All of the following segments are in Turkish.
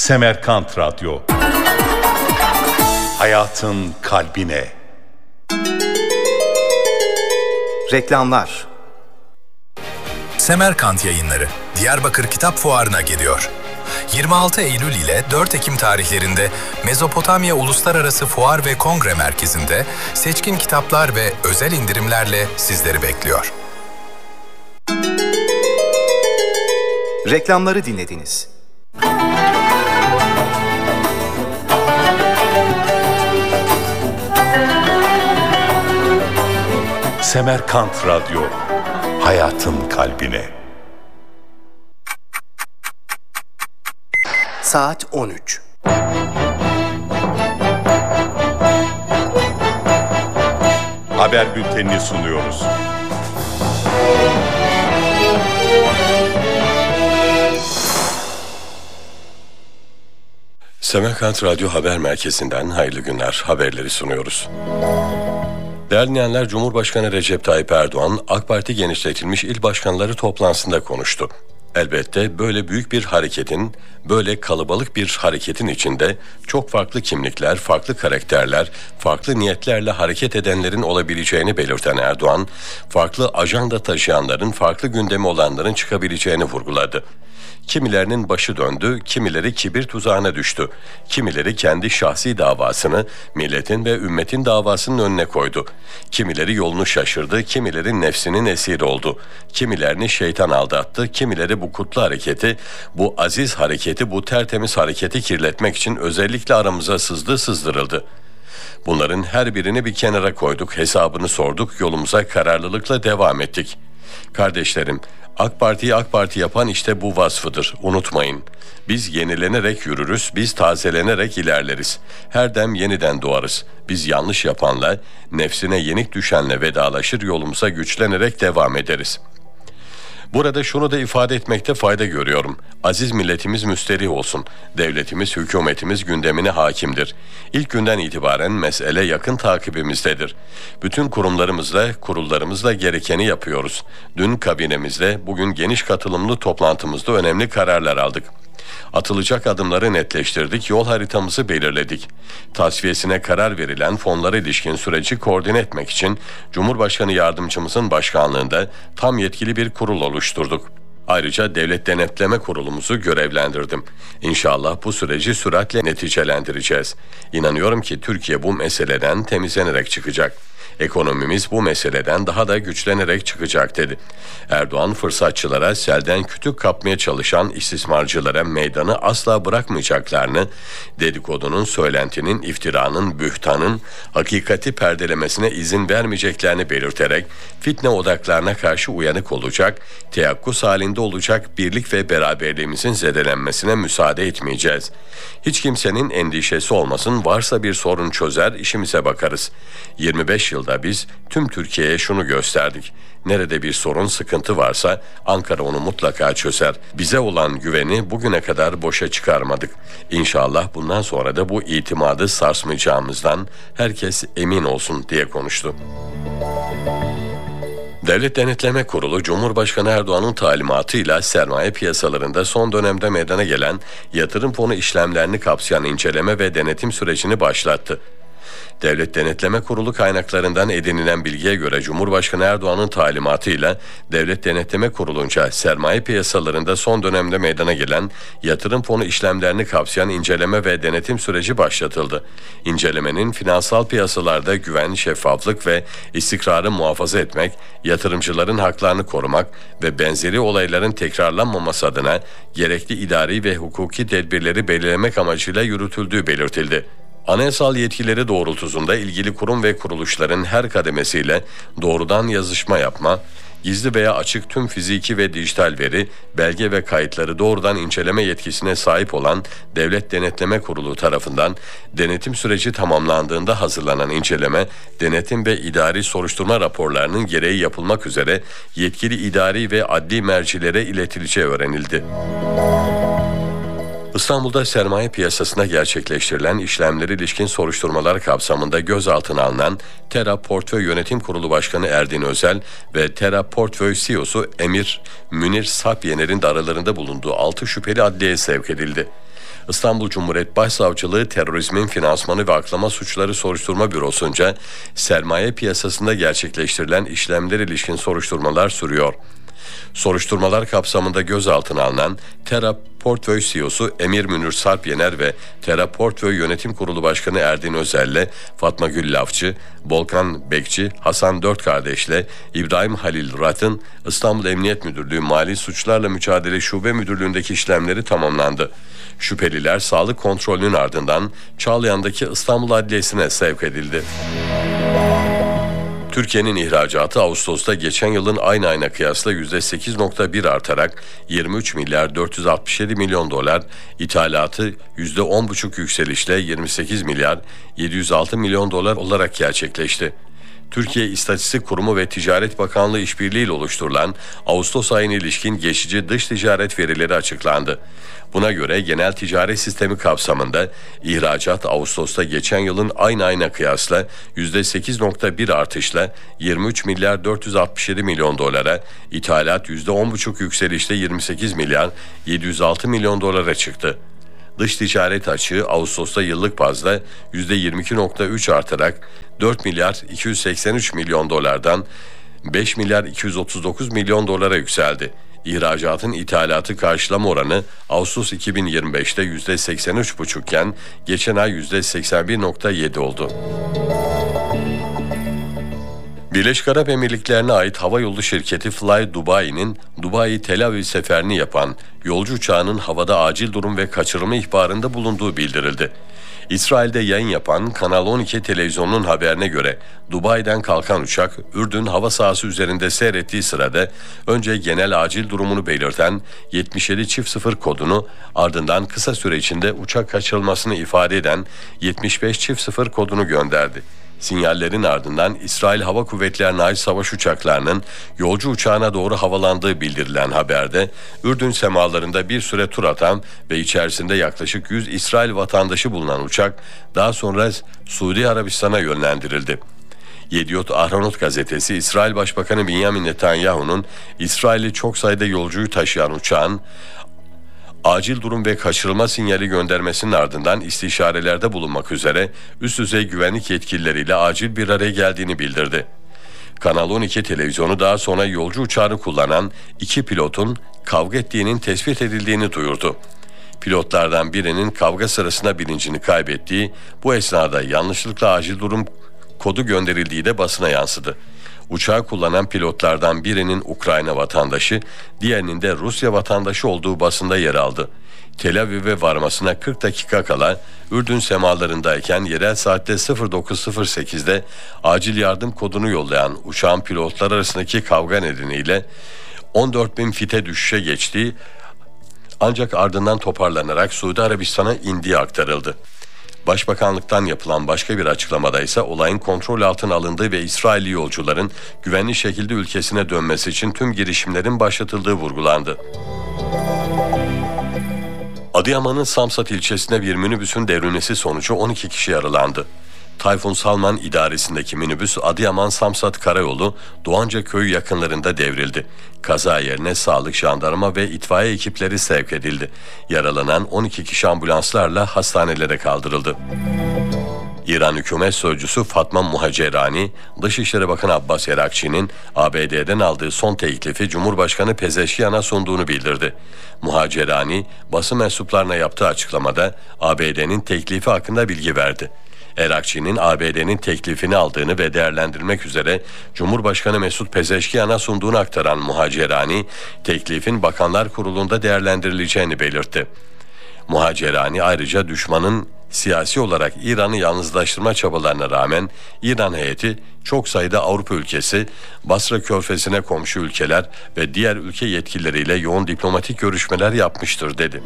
Semerkant Radyo. Hayatın kalbine. Reklamlar. Semerkant Yayınları Diyarbakır Kitap Fuarı'na geliyor. 26 Eylül ile 4 Ekim tarihlerinde Mezopotamya Uluslararası Fuar ve Kongre Merkezi'nde seçkin kitaplar ve özel indirimlerle sizleri bekliyor. Reklamları dinlediniz. Semerkant Radyo. Hayatın kalbine. Saat 13. Haber bültenini sunuyoruz. Semerkant Radyo Haber Merkezi'nden hayırlı günler, haberleri sunuyoruz. Değerli dinleyenler, Cumhurbaşkanı Recep Tayyip Erdoğan, AK Parti genişletilmiş il başkanları toplantısında konuştu. Elbette böyle büyük bir hareketin, böyle kalabalık bir hareketin içinde çok farklı kimlikler, farklı karakterler, farklı niyetlerle hareket edenlerin olabileceğini belirten Erdoğan, farklı ajanda taşıyanların, farklı gündemi olanların çıkabileceğini vurguladı. Kimilerinin başı döndü, kimileri kibir tuzağına düştü. Kimileri kendi şahsi davasını, milletin ve ümmetin davasının önüne koydu. Kimileri yolunu şaşırdı, kimileri nefsinin esiri oldu. Kimilerini şeytan aldattı, kimileri bu kutlu hareketi, bu aziz hareketi, bu tertemiz hareketi kirletmek için özellikle aramıza sızdırıldı. Bunların her birini bir kenara koyduk, hesabını sorduk, yolumuza kararlılıkla devam ettik. Kardeşlerim, AK Parti'yi AK Parti yapan işte bu vasfıdır. Unutmayın. Biz yenilenerek yürürüz, biz tazelenerek ilerleriz. Her dem yeniden doğarız. Biz yanlış yapanla, nefsine yenik düşenle vedalaşır, yolumuza güçlenerek devam ederiz. Burada şunu da ifade etmekte fayda görüyorum. Aziz milletimiz müsterih olsun. Devletimiz, hükümetimiz gündemine hakimdir. İlk günden itibaren mesele yakın takibimizdedir. Bütün kurullarımızla gerekeni yapıyoruz. Dün kabinemizde, bugün geniş katılımlı toplantımızda önemli kararlar aldık. Atılacak adımları netleştirdik, yol haritamızı belirledik. Tasfiyesine karar verilen fonlara ilişkin süreci koordine etmek için Cumhurbaşkanı Yardımcımızın başkanlığında tam yetkili bir kurul oluşturduk. Ayrıca Devlet Denetleme Kurulumuzu görevlendirdim. İnşallah bu süreci süratle neticelendireceğiz. İnanıyorum ki Türkiye bu meseleden temizlenerek çıkacak. Ekonomimiz bu meseleden daha da güçlenerek çıkacak dedi. Erdoğan fırsatçılara, selden kütük kapmaya çalışan istismarcılara meydanı asla bırakmayacaklarını, dedikodunun, söylentinin, iftiranın, bühtanın hakikati perdelemesine izin vermeyeceklerini belirterek fitne odaklarına karşı uyanık olacak, teyakkuz halinde olacak, birlik ve beraberliğimizin zedelenmesine müsaade etmeyeceğiz. Hiç kimsenin endişesi olmasın, varsa bir sorun çözer, işimize bakarız. 25 yılda biz tüm Türkiye'ye şunu gösterdik. Nerede bir sorun, sıkıntı varsa Ankara onu mutlaka çözer. Bize olan güveni bugüne kadar boşa çıkarmadık. İnşallah bundan sonra da bu itimadı sarsmayacağımızdan herkes emin olsun diye konuştu. Devlet Denetleme Kurulu, Cumhurbaşkanı Erdoğan'ın talimatıyla sermaye piyasalarında son dönemde meydana gelen yatırım fonu işlemlerini kapsayan inceleme ve denetim sürecini başlattı. Devlet Denetleme Kurulu kaynaklarından edinilen bilgiye göre Cumhurbaşkanı Erdoğan'ın talimatıyla Devlet Denetleme Kurulu'nca sermaye piyasalarında son dönemde meydana gelen yatırım fonu işlemlerini kapsayan inceleme ve denetim süreci başlatıldı. İncelemenin finansal piyasalarda güven, şeffaflık ve istikrarı muhafaza etmek, yatırımcıların haklarını korumak ve benzeri olayların tekrarlanmaması adına gerekli idari ve hukuki tedbirleri belirlemek amacıyla yürütüldüğü belirtildi. Anayasal yetkileri doğrultusunda ilgili kurum ve kuruluşların her kademesiyle doğrudan yazışma yapma, gizli veya açık tüm fiziki ve dijital veri, belge ve kayıtları doğrudan inceleme yetkisine sahip olan Devlet Denetleme Kurulu tarafından denetim süreci tamamlandığında hazırlanan inceleme, denetim ve idari soruşturma raporlarının gereği yapılmak üzere yetkili idari ve adli mercilere iletileceği öğrenildi. İstanbul'da sermaye piyasasında gerçekleştirilen işlemlere ilişkin soruşturmalar kapsamında gözaltına alınan TERA Portföy Yönetim Kurulu Başkanı Erdin Özel ve TERA Portföy CEO'su Emir Münir Sapyener'in de aralarında bulunduğu 6 şüpheli adliyeye sevk edildi. İstanbul Cumhuriyet Başsavcılığı Terörizmin Finansmanı ve Aklama Suçları Soruşturma Bürosu'nca sermaye piyasasında gerçekleştirilen işlemlere ilişkin soruşturmalar sürüyor. Soruşturmalar kapsamında gözaltına alınan Tera Portföy CEO'su Emir Münir Sarp Yener ve Tera Portföy Yönetim Kurulu Başkanı Erdin Özel'le Fatma Gül Lafçı, Volkan Bekçi, Hasan Dört Kardeş'le İbrahim Halil Rat'ın İstanbul Emniyet Müdürlüğü Mali Suçlarla Mücadele Şube Müdürlüğü'ndeki işlemleri tamamlandı. Şüpheliler sağlık kontrolünün ardından Çağlayan'daki İstanbul Adliyesi'ne sevk edildi. Türkiye'nin ihracatı Ağustos'ta geçen yılın aynı ayına kıyasla %8.1 artarak 23 milyar 467 milyon dolar, ithalatı %10.5 yükselişle 28 milyar 706 milyon dolar olarak gerçekleşti. Türkiye İstatistik Kurumu ve Ticaret Bakanlığı işbirliğiyle oluşturulan Ağustos ayına ilişkin geçici dış ticaret verileri açıklandı. Buna göre genel ticaret sistemi kapsamında ihracat Ağustos'ta geçen yılın aynı ayına kıyasla %8.1 artışla 23 milyar 467 milyon dolara, ithalat %10.5 yükselişle 28 milyar 706 milyon dolara çıktı. Dış ticaret açığı Ağustos'ta yıllık bazda %22.3 artarak 4 milyar 283 milyon dolardan 5 milyar 239 milyon dolara yükseldi. İhracatın ithalatı karşılama oranı Ağustos 2025'te %83,5 iken geçen ay %81,7 oldu. Birleşik Arap Emirlikleri'ne ait havayolu şirketi Fly Dubai'nin Dubai-Tel Aviv seferini yapan yolcu uçağının havada acil durum ve kaçırılma ihbarında bulunduğu bildirildi. İsrail'de yayın yapan Kanal 12 televizyonunun haberine göre Dubai'den kalkan uçak Ürdün hava sahası üzerinde seyrettiği sırada önce genel acil durumunu belirten 7700 kodunu, ardından kısa süre içinde uçak kaçırılmasını ifade eden 7500 kodunu gönderdi. Sinyallerin ardından İsrail Hava Kuvvetleri'ne ait savaş uçaklarının yolcu uçağına doğru havalandığı bildirilen haberde Ürdün semalarında bir süre tur atan ve içerisinde yaklaşık 100 İsrail vatandaşı bulunan uçak daha sonra Suudi Arabistan'a yönlendirildi. Yediot Ahronot gazetesi İsrail Başbakanı Benjamin Netanyahu'nun İsrail'i çok sayıda yolcuyu taşıyan uçağın acil durum ve kaçırılma sinyali göndermesinin ardından istişarelerde bulunmak üzere üst düzey güvenlik yetkilileriyle acil bir araya geldiğini bildirdi. Kanal 12 televizyonu daha sonra yolcu uçağını kullanan iki pilotun kavga ettiğinin tespit edildiğini duyurdu. Pilotlardan birinin kavga sırasında bilincini kaybettiği, bu esnada yanlışlıkla acil durum kodu gönderildiği de basına yansıdı. Uçağı kullanan pilotlardan birinin Ukrayna vatandaşı, diğerinin de Rusya vatandaşı olduğu basında yer aldı. Tel Aviv'e varmasına 40 dakika kala Ürdün semalarındayken yerel saatte 09.08'de acil yardım kodunu yollayan uçağın pilotlar arasındaki kavga nedeniyle 14.000 fite düşüşe geçtiği, ancak ardından toparlanarak Suudi Arabistan'a indiği aktarıldı. Başbakanlıktan yapılan başka bir açıklamada ise olayın kontrol altına alındığı ve İsrailli yolcuların güvenli şekilde ülkesine dönmesi için tüm girişimlerin başlatıldığı vurgulandı. Adıyaman'ın Samsat ilçesinde bir minibüsün devrilmesi sonucu 12 kişi yaralandı. Tayfun Salman idaresindeki minibüs Adıyaman Samsat Karayolu Doğanca Köyü yakınlarında devrildi. Kaza yerine sağlık, jandarma ve itfaiye ekipleri sevk edildi. Yaralanan 12 kişi ambulanslarla hastanelere kaldırıldı. İran hükümet sözcüsü Fatma Muhacerani, Dışişleri Bakanı Abbas Erakçı'nın ABD'den aldığı son teklifi Cumhurbaşkanı Pezeşkian'a sunduğunu bildirdi. Muhacerani, basın mensuplarına yaptığı açıklamada ABD'nin teklifi hakkında bilgi verdi. Erakçı'nın ABD'nin teklifini aldığını ve değerlendirmek üzere Cumhurbaşkanı Mesut Pezeşkian'a sunduğunu aktaran Muhacerani, teklifin Bakanlar Kurulu'nda değerlendirileceğini belirtti. Muhacerani ayrıca düşmanın siyasi olarak İran'ı yalnızlaştırma çabalarına rağmen İran heyeti çok sayıda Avrupa ülkesi, Basra Körfezi'ne komşu ülkeler ve diğer ülke yetkilileriyle yoğun diplomatik görüşmeler yapmıştır dedi.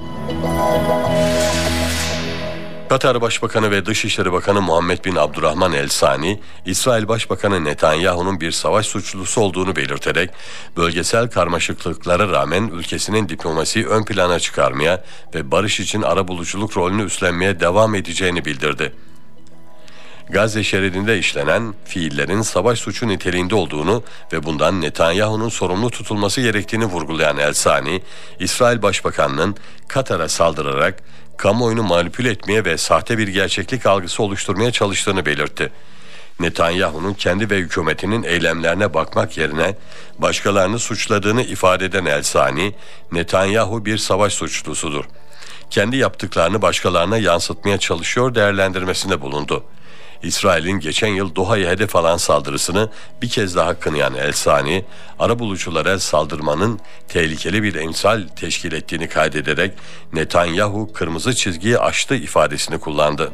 Katar Başbakanı ve Dışişleri Bakanı Muhammed bin Abdurrahman El Sani, İsrail Başbakanı Netanyahu'nun bir savaş suçlusu olduğunu belirterek, bölgesel karmaşıklıklara rağmen ülkesinin diplomasiyi ön plana çıkarmaya ve barış için arabuluculuk rolünü üstlenmeye devam edeceğini bildirdi. Gazze şeridinde işlenen fiillerin savaş suçu niteliğinde olduğunu ve bundan Netanyahu'nun sorumlu tutulması gerektiğini vurgulayan El-Sani, İsrail Başbakanı'nın Katar'a saldırarak kamuoyunu manipüle etmeye ve sahte bir gerçeklik algısı oluşturmaya çalıştığını belirtti. Netanyahu'nun kendi ve hükümetinin eylemlerine bakmak yerine başkalarını suçladığını ifade eden El-Sani, Netanyahu bir savaş suçlusudur. Kendi yaptıklarını başkalarına yansıtmaya çalışıyor değerlendirmesinde bulundu. İsrail'in geçen yıl Doha'ya hedef alan saldırısını bir kez daha kınayan El-Sani, arabuluculara saldırmanın tehlikeli bir emsal teşkil ettiğini kaydederek Netanyahu kırmızı çizgiyi aştı ifadesini kullandı.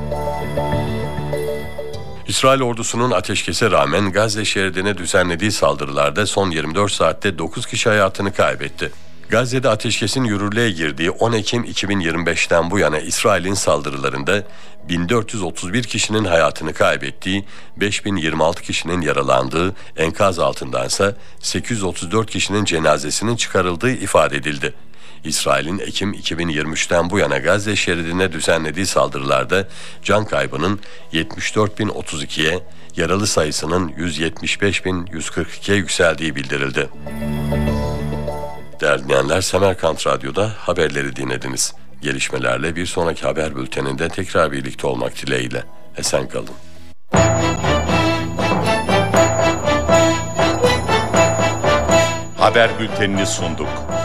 İsrail ordusunun ateşkese rağmen Gazze şeridine düzenlediği saldırılarda son 24 saatte 9 kişi hayatını kaybetti. Gazze'de ateşkesin yürürlüğe girdiği 10 Ekim 2025'ten bu yana İsrail'in saldırılarında 1431 kişinin hayatını kaybettiği, 5026 kişinin yaralandığı, enkaz altındansa 834 kişinin cenazesinin çıkarıldığı ifade edildi. İsrail'in Ekim 2023'ten bu yana Gazze şeridine düzenlediği saldırılarda can kaybının 74.032'ye, yaralı sayısının 175.142'ye yükseldiği bildirildi. Değerli dinleyenler, Semerkant Radyo'da haberleri dinlediniz. Gelişmelerle bir sonraki haber bülteninde tekrar birlikte olmak dileğiyle. Esen kalın. Haber bültenini sunduk.